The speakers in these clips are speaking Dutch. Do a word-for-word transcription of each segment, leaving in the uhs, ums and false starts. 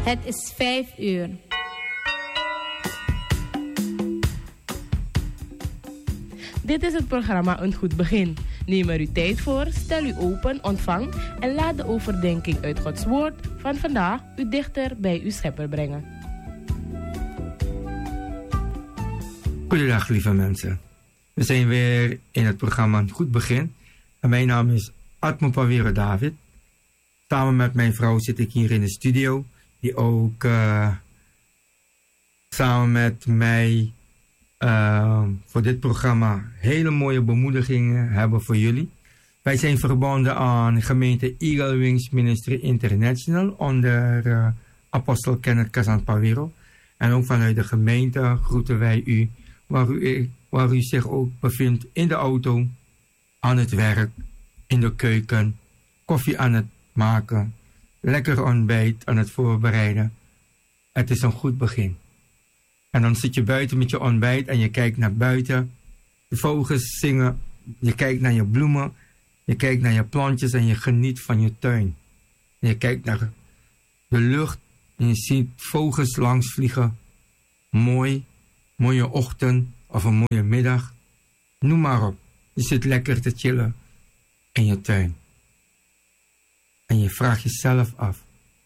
Het is vijf uur. Dit is het programma Een Goed Begin. Neem er uw tijd voor, stel u open, ontvang en laat de overdenking uit Gods Woord van vandaag u dichter bij uw Schepper brengen. Goedendag lieve mensen. We zijn weer in het programma Een Goed Begin. En mijn naam is Atmo Pawero David. Samen met mijn vrouw zit ik hier in de studio. Die ook uh, samen met mij uh, voor dit programma hele mooie bemoedigingen hebben voor jullie. Wij zijn verbonden aan gemeente Eagle Wings Ministry International onder uh, apostel Kenneth Kazan Pawero. En ook vanuit de gemeente groeten wij u waar, u waar u zich ook bevindt in de auto, aan het werk, in de keuken, koffie aan het maken, lekker ontbijt aan het voorbereiden. Het is een goed begin. En dan zit je buiten met je ontbijt en je kijkt naar buiten. De vogels zingen, je kijkt naar je bloemen, je kijkt naar je plantjes en je geniet van je tuin. En je kijkt naar de lucht en je ziet vogels langs vliegen. Mooi, mooie ochtend of een mooie middag. Noem maar op. Je zit lekker te chillen in je tuin. En je vraagt jezelf af.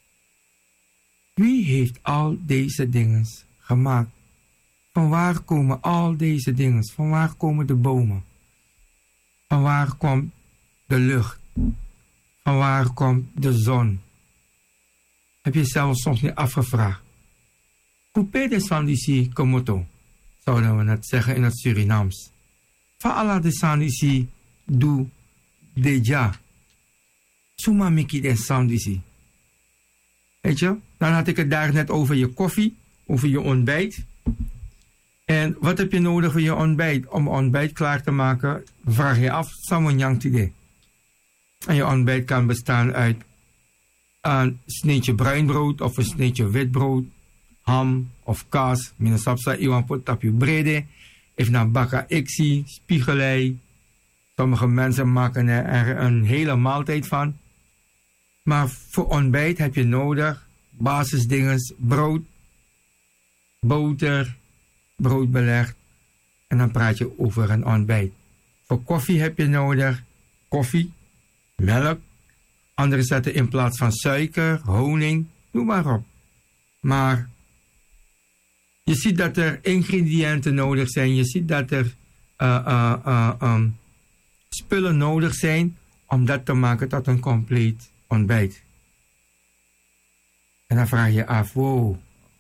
Wie heeft al deze dingen gemaakt? Van waar komen al deze dingen? Van waar komen de bomen? Van waar komt de lucht? Van waar komt de zon? Heb je jezelf soms niet afgevraagd? Hoe pedes van die si komoto? Zouden we het zeggen in het Surinaams. Van Allah de sandisi doe deja. Suma miki de sandisi. Weet je, dan had ik het daar net over je koffie, over je ontbijt. En wat heb je nodig voor je ontbijt? Om ontbijt klaar te maken, vraag je af, samonyang tide. En je ontbijt kan bestaan uit een sneetje bruinbrood of een sneetje witbrood, ham of kaas, minasapsa iwan pot tapje brede, even naar baka iksi, spiegelei. Sommige mensen maken er een hele maaltijd van. Maar voor ontbijt heb je nodig basisdingen, brood, boter, broodbeleg. En dan praat je over een ontbijt. Voor koffie heb je nodig koffie, melk. Anderen zetten in plaats van suiker, honing, noem maar op. Maar je ziet dat er ingrediënten nodig zijn. Je ziet dat er uh, uh, uh, um, spullen nodig zijn om dat te maken tot een compleet ontbijt. En dan vraag je je af, wow.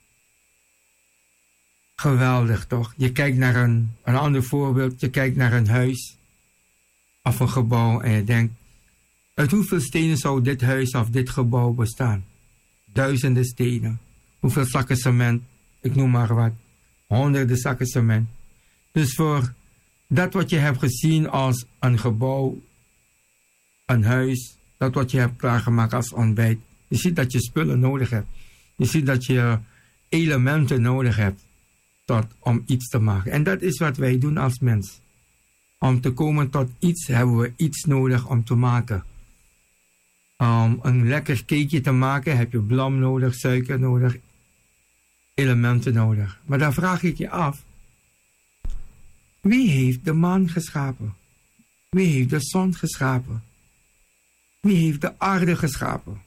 Geweldig toch? Je kijkt naar een, een ander voorbeeld. Je kijkt naar een huis of een gebouw en je denkt, uit hoeveel stenen zou dit huis of dit gebouw bestaan? Duizenden stenen. Hoeveel zakken cement? Ik noem maar wat. Honderden zakken cement. Dus voor dat wat je hebt gezien als een gebouw, een huis, dat wat je hebt klaargemaakt als ontbijt. Je ziet dat je spullen nodig hebt. Je ziet dat je elementen nodig hebt tot, om iets te maken. En dat is wat wij doen als mens. Om te komen tot iets hebben we iets nodig om te maken. Om een lekker cakeje te maken heb je blam nodig, suiker nodig, elementen nodig. Maar dan vraag ik je af, wie heeft de maan geschapen? Wie heeft de zon geschapen? Wie heeft de aarde geschapen?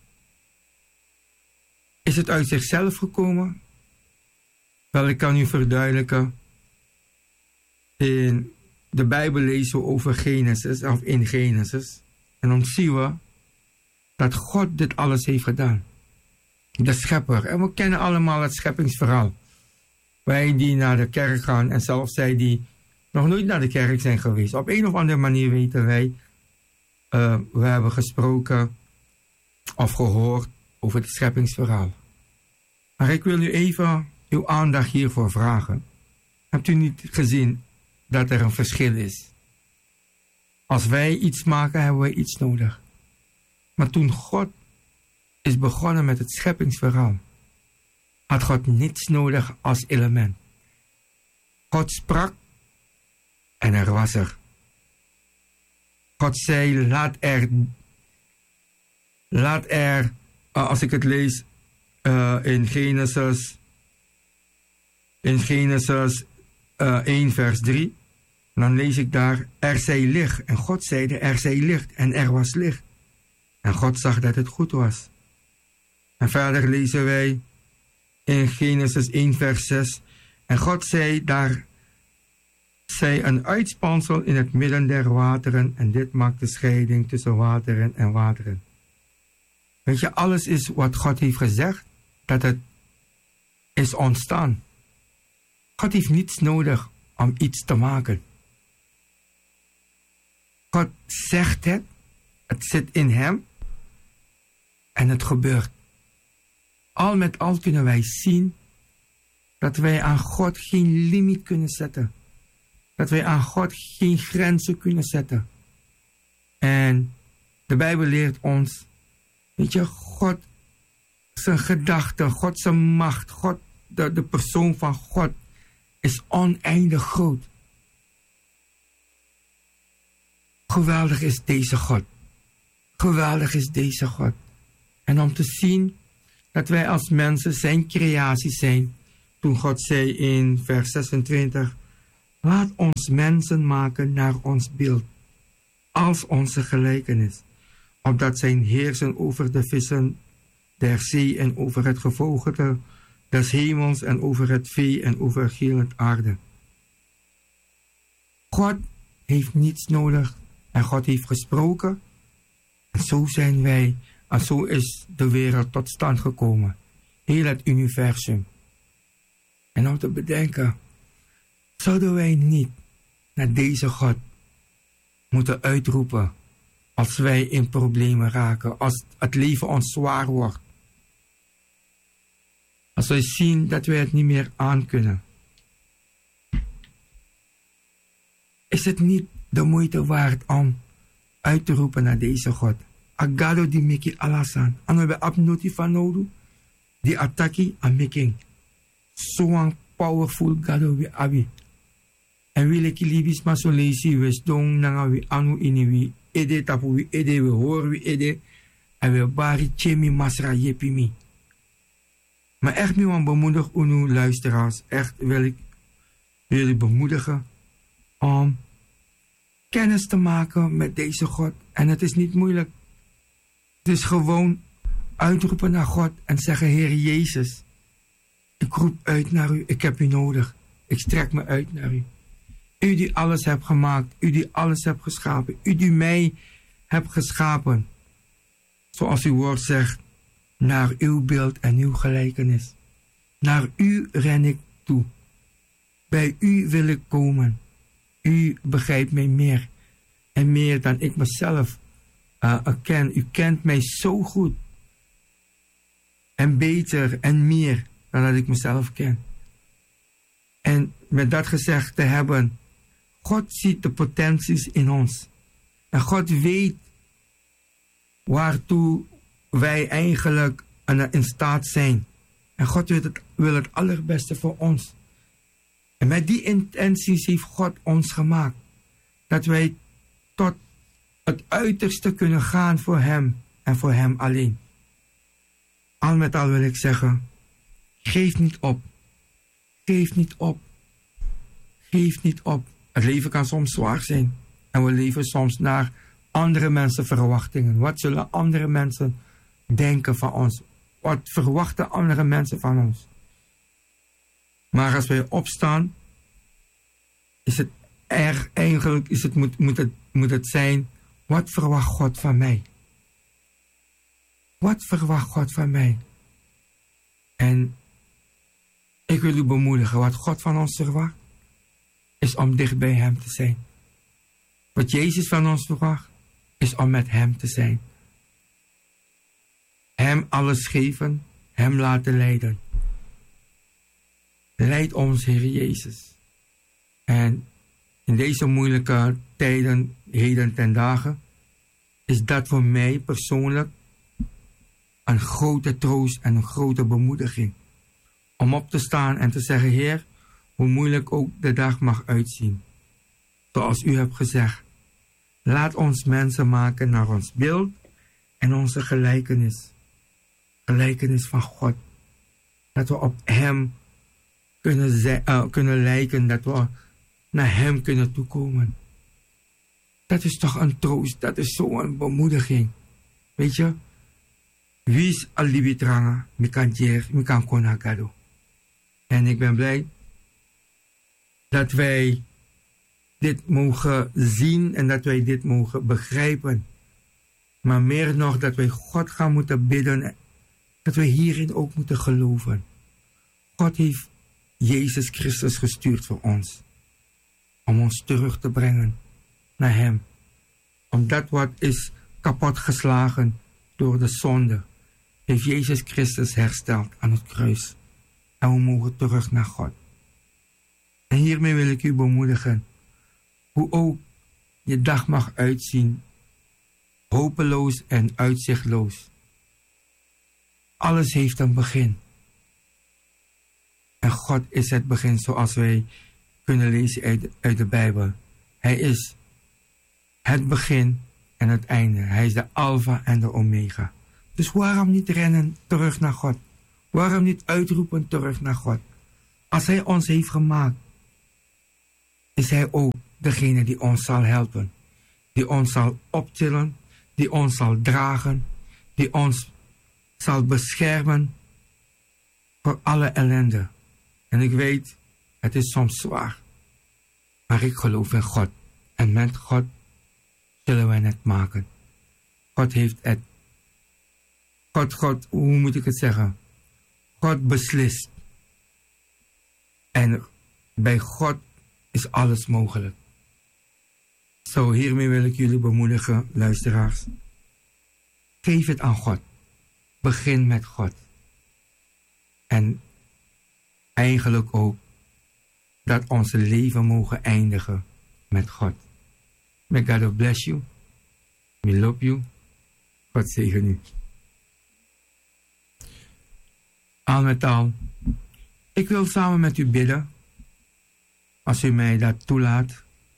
Is het uit zichzelf gekomen? Wel, ik kan u verduidelijken. In de Bijbel lezen we over Genesis, of in Genesis. En dan zien we dat God dit alles heeft gedaan. De schepper. En we kennen allemaal het scheppingsverhaal. Wij die naar de kerk gaan en zelfs zij die nog nooit naar de kerk zijn geweest. Op een of andere manier weten wij, uh, we hebben gesproken of gehoord over het scheppingsverhaal. Maar ik wil u even uw aandacht hiervoor vragen. Hebt u niet gezien dat er een verschil is? Als wij iets maken, hebben wij iets nodig. Maar toen God is begonnen met het scheppingsverhaal, had God niets nodig als element. God sprak en er was er. God zei, laat er, laat er, als ik het lees, uh, in Genesis, in Genesis uh, één vers drie. Dan lees ik daar, er zij licht. En God zeide, er zij licht. En er was licht. En God zag dat het goed was. En verder lezen wij in Genesis één vers zes. En God zei, daar zij een uitspansel in het midden der wateren. En dit maakt de scheiding tussen wateren en wateren. Weet je, alles is wat God heeft gezegd, dat het is ontstaan. God heeft niets nodig om iets te maken. God zegt het, het zit in hem en het gebeurt. Al met al kunnen wij zien dat wij aan God geen limiet kunnen zetten. Dat wij aan God geen grenzen kunnen zetten. En de Bijbel leert ons, weet je, God zijn gedachten, God zijn macht, God, de, de persoon van God is oneindig groot. Geweldig is deze God. Geweldig is deze God. En om te zien dat wij als mensen zijn creaties zijn. Toen God zei in vers zesentwintig. Laat ons mensen maken naar ons beeld. Als onze gelijkenis. Opdat zij heersen over de vissen der zee en over het gevogelte des hemels en over het vee en over heel het aarde. God heeft niets nodig. En God heeft gesproken. En zo zijn wij. En zo is de wereld tot stand gekomen. Heel het universum. En om te bedenken. Zouden wij niet naar deze God moeten uitroepen. Als wij in problemen raken. Als het leven ons zwaar wordt. Als wij zien dat wij het niet meer aankunnen. Is het niet de moeite waard om uit te roepen naar deze God? Agado di meki alasan. Ano be abnoti van nodu. Die attacki a making. Zo'n powerful gado we abi. En wile ki libis ma so leisi wes dong nanga we anu ini we ede tapu we ede we hoor we ede. En we bari chemi masra yepimi. Maar echt nu aan bemoedig unu luisteraars. Echt wil ik jullie bemoedigen om kennis te maken met deze God. En het is niet moeilijk. Het is gewoon uitroepen naar God en zeggen, Heer Jezus, ik roep uit naar u, ik heb u nodig. Ik strek me uit naar u. U die alles hebt gemaakt, u die alles hebt geschapen, u die mij hebt geschapen. Zoals uw woord zegt, naar uw beeld en uw gelijkenis. Naar u ren ik toe. Bij u wil ik komen. U begrijpt mij meer en meer dan ik mezelf uh, ken. U kent mij zo goed. En beter en meer dan dat ik mezelf ken. En met dat gezegd te hebben, God ziet de potenties in ons. En God weet waartoe wij eigenlijk in staat zijn. En God wil het, wil het allerbeste voor ons. En met die intenties heeft God ons gemaakt. Dat wij tot het uiterste kunnen gaan voor Hem en voor Hem alleen. Al met al wil ik zeggen, geef niet op. Geef niet op. Geef niet op. Het leven kan soms zwaar zijn. En we leven soms naar andere mensen verwachtingen. Wat zullen andere mensen denken van ons? Wat verwachten andere mensen van ons? Maar als wij opstaan, is het er eigenlijk, is het, moet, moet, het, moet het zijn, wat verwacht God van mij? Wat verwacht God van mij? En ik wil u bemoedigen, wat God van ons verwacht, is om dicht bij Hem te zijn. Wat Jezus van ons verwacht, is om met Hem te zijn. Hem alles geven, Hem laten leiden. Leid ons, Heer Jezus. En in deze moeilijke tijden, heden ten dagen, is dat voor mij persoonlijk een grote troost en een grote bemoediging. Om op te staan en te zeggen, Heer, hoe moeilijk ook de dag mag uitzien. Zoals u hebt gezegd, laat ons mensen maken naar ons beeld en onze gelijkenis. Gelijkenis van God. Dat we op hem kunnen, zijn, uh, kunnen lijken. Dat we naar hem kunnen toekomen. Dat is toch een troost. Dat is zo'n bemoediging. Weet je? Wie is alibitranga? Mi kan jer, mi kan konagado. En ik ben blij dat wij dit mogen zien en dat wij dit mogen begrijpen. Maar meer nog dat wij God gaan moeten bidden. Dat wij hierin ook moeten geloven. God heeft Jezus Christus gestuurd voor ons. Om ons terug te brengen naar hem. Omdat wat is kapotgeslagen door de zonde. Heeft Jezus Christus hersteld aan het kruis. En we mogen terug naar God. En hiermee wil ik u bemoedigen. Hoe ook je dag mag uitzien. Hopeloos en uitzichtloos. Alles heeft een begin. En God is het begin zoals wij kunnen lezen uit, uit de Bijbel. Hij is het begin en het einde. Hij is de Alpha en de Omega. Dus waarom niet rennen terug naar God? Waarom niet uitroepen terug naar God? Als hij ons heeft gemaakt, is hij ook degene die ons zal helpen. Die ons zal optillen, die ons zal dragen, die ons zal beschermen voor alle ellende. En ik weet, het is soms zwaar. Maar ik geloof in God. En met God zullen wij het maken. God heeft het. God, God, hoe moet ik het zeggen? God beslist. En bij God is alles mogelijk. Zo, hiermee wil ik jullie bemoedigen, luisteraars. Geef het aan God. Begin met God. En eigenlijk ook dat ons leven mogen eindigen met God. May God bless you. We love you. God zegen u. Al met al, ik wil samen met u bidden. Als u mij dat toelaat.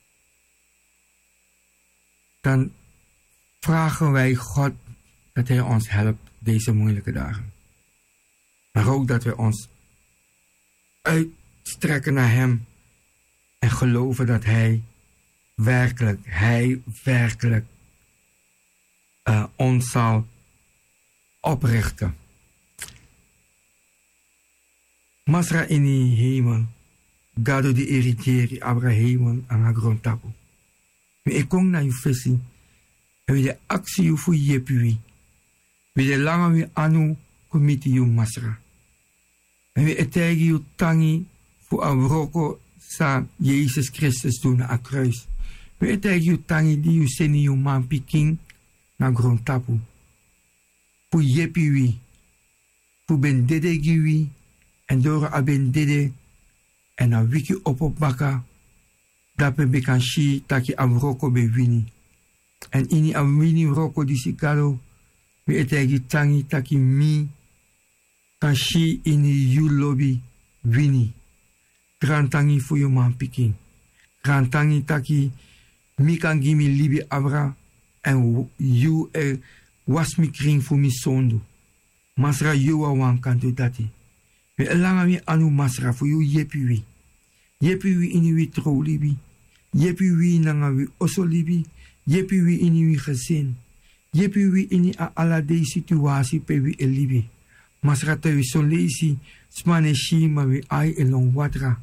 Dan vragen wij God dat hij ons helpt deze moeilijke dagen. Maar ook dat wij ons uitstrekken naar hem. En geloven dat hij werkelijk, hij werkelijk uh, ons zal oprichten. Masra in die hemel, gado di irriteri abra hemel aan haar grondtapu. Ik kom naar je visie, en we de actie voor je pui. We de lange we anu committee je masra. En we etegi je tangi voor een roko sa Jezus Christus doen aan kruis. We etegi je tangi die je seni je man piking naar grondtapu. Voor je pui. Voor ben dede giwi. En door aben dede en a wiki op op baka dape bekanshi taki am roko be wini en ini am wini roko di sikalo we etegi tangi taki mi kanshi ini you lobby wini grantangi fu yo man piking grantangi taki mi kan gimi libi abra en you e was mi kring fu mi sondu masra you a wan kanto dati. We elanga mi anu masra fu yu yepi wi. Yepi wi ini wi tro libi. Yepi wi nanga wi oso libi. Yepi wi ini wi gezin. Yepi wi ini a ala de situatie pe wi e libi. Masra te wi so leisi smane shi ma wi ai elong watra.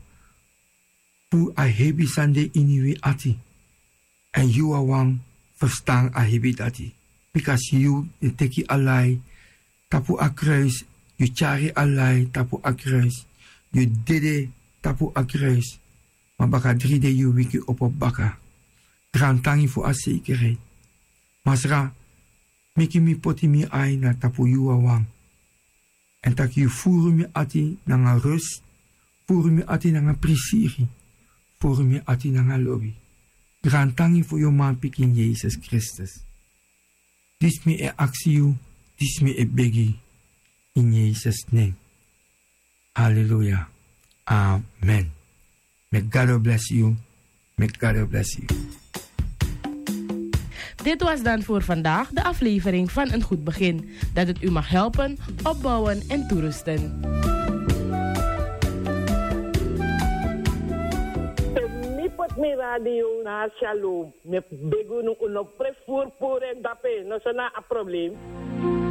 Fu a hebi sande ini wi ati. En you a wang verstaan a hebi dati. Because you teki alai tapu a kruis. Je chari alai tapu a kruis. Je dede tapu a kruis. Maar baka drie de je wiki op op baka. Drantangi voor a zekerheid. Masra, miki mi poti mi ai na tapu yuwa wang. En tak je voeren mi ati na nga rust. Voeren mi ati na nga prisiri. Voeren mi ati na nga lobby. Drantangi voor je man pikin Jezus Christus. Dis mi e actie, dis mi e begi. In Jezus' name. Hallelujah. Amen. May God bless you. May God bless you. Dit was dan voor vandaag de aflevering van Een Goed Begin. Dat het u mag helpen, opbouwen en toerusten. mi radio na shalom. Me begu no uno prefur pure dape. No sana a probleem.